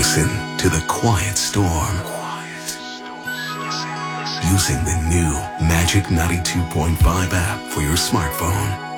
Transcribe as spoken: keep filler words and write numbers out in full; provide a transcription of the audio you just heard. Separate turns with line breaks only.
Listen to the quiet storm using the new Magic ninety-two point five app for your smartphone.